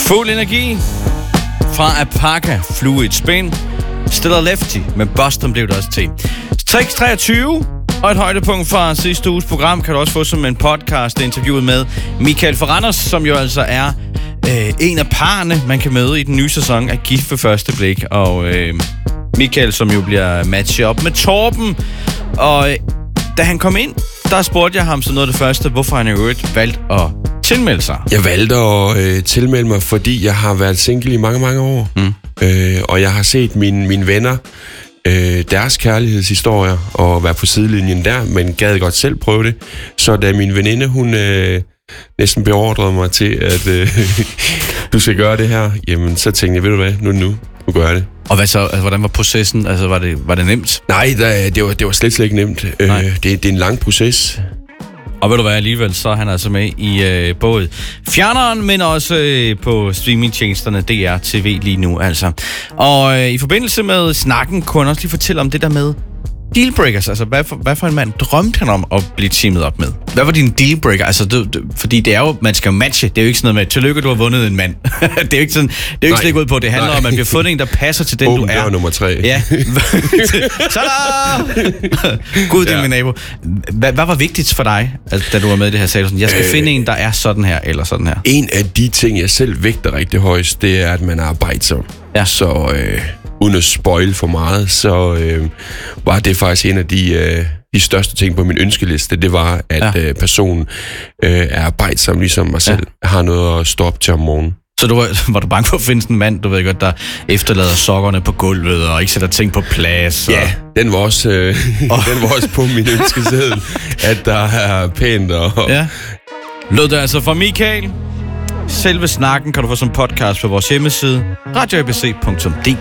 Fuld energi fra Apaka Fluid Spin. Stiller Lefty, men Boston blev det også til. Tricks 23 og et højdepunkt fra sidste uges program kan du også få som en podcast interviewet med Michael fra Randers, som jo altså er en af parerne, man kan møde i den nye sæson af Gift ved første blik. Og Michael, som jo bliver matchet op med Torben. Og da han kom ind, der spurgte jeg ham så noget af det første, hvorfor han i øvrigt valgte at tilmelde sig. Jeg valgte at tilmelde mig, fordi jeg har været single i mange, mange år. Og jeg har set mine venner, deres kærlighedshistorier, og være på sidelinjen der, men gad godt selv prøve det. Så da min veninde, hun næsten beordrede mig til, at du skal gøre det her, jamen så tænkte jeg, ved du hvad, nu gør jeg det. Og hvad så, altså, hvordan var processen? Altså, var det nemt? Nej, det var slet ikke nemt. Det er en lang proces. Og ved du hvad, alligevel så er han altså med i både fjerneren, men også på streamingtjenesterne DR TV lige nu, altså. Og i forbindelse med snakken kunne han også lige fortælle om det der med dealbreakers. Altså, hvad for en mand drømte han om at blive teamet op med? Hvad var din dealbreaker? Altså, fordi det er jo, man skal jo matche. Det er jo ikke sådan noget med, tillykke, du har vundet en mand. Det er jo ikke sådan, det er jo ikke slet ud på. Det handler om, at man bliver fundet en, der passer til den, du er. Åben nummer 3. Ja. Sådan! Gud, det er min nabo. Hvad var vigtigt for dig, da du var med i det her? Sagde du sådan, jeg skal finde en, der er sådan her, eller sådan her? En af de ting, jeg selv vægter rigtig højst, det er, at man er arbejdsom. Ja. Så uden at spoil for meget, så var det faktisk en af de største ting på min ønskeliste. Det var, at personen er arbejdsom, ligesom mig selv. Har noget at stå op til om morgenen. Så var du bange for at finde sådan en mand, du ved godt, der efterlader sokkerne på gulvet og ikke sætter ting på plads? Ja, den var også, på min ønskeseddel, at der er pænt og... Ja. Lød det altså fra Michael. Selve snakken kan du få som podcast på vores hjemmeside radioabc.dk.